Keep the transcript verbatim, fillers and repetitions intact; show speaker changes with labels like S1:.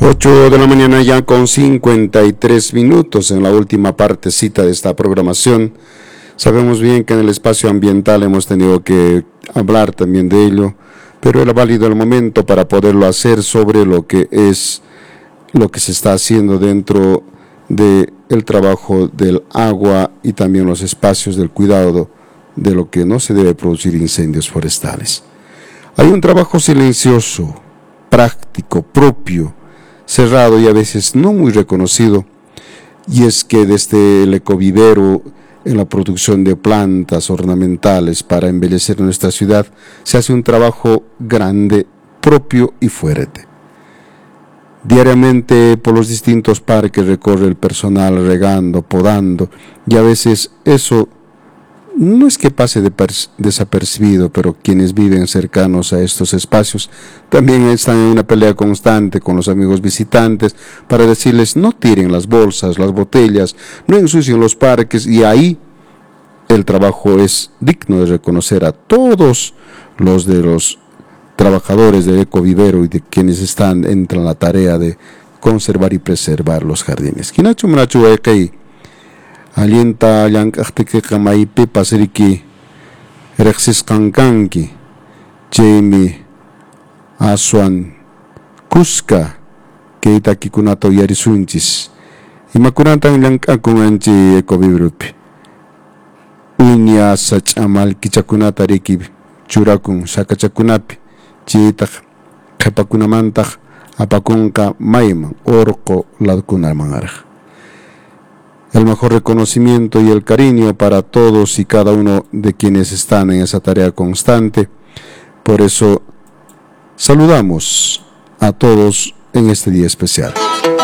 S1: ocho de la mañana ya con cincuenta y tres minutos en la última partecita de esta programación. Sabemos bien que en el espacio ambiental hemos tenido que hablar también de ello, pero era válido el momento para poderlo hacer sobre lo que es lo que se está haciendo dentro del trabajo del agua y también los espacios del cuidado de lo que no se debe producir incendios forestales. Hay un trabajo silencioso, práctico, propio, cerrado y a veces no muy reconocido, y es que desde el ecovivero, en la producción de plantas ornamentales para embellecer nuestra ciudad, se hace un trabajo grande, propio y fuerte. Diariamente por los distintos parques recorre el personal regando, podando, y a veces eso no es que pase de desapercibido, pero quienes viven cercanos a estos espacios también están en una pelea constante con los amigos visitantes para decirles no tiren las bolsas, las botellas, no ensucien los parques, y ahí el trabajo es digno de reconocer a todos los de los trabajadores del ecovivero y de quienes están en la tarea de conservar y preservar los jardines. Kinachu manachu ekay alienta llank'aqtiki qamaypi pasriki riqsisqankanki chaymi aswan kuska kay takikunata uyarisunchis imakunatan llank'akunanchik ecoviveropi uña sach'amal kichakunata riki churakun sakachakunapi chaytaq qhipakunamantaq apakunqa mayman urqu ladukunamanraq. El mejor reconocimiento y el cariño para todos y cada uno de quienes están en esa tarea constante. Por eso saludamos a todos en este día especial.